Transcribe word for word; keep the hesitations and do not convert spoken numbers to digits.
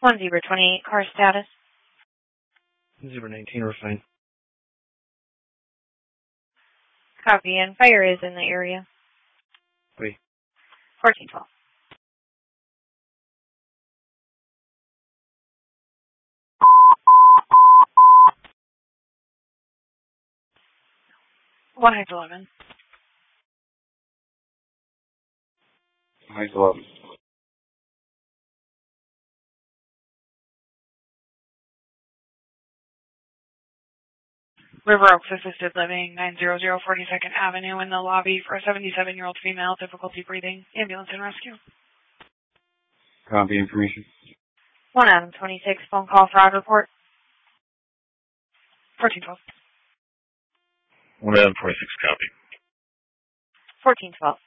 one zero twenty-eight, car status. zero nineteen, we're fine. Copy, and fire is in the area. Wait. fourteen twelve. One Heights eleven. Heights eleven. River Oaks Assisted Living, nine hundred forty-second Avenue, in the lobby for a seventy-seven-year-old female, difficulty breathing, ambulance and rescue. Copy information. one Adam twenty-six, phone call fraud report. fourteen twelve. one Adam twenty-six, copy. fourteen twelve.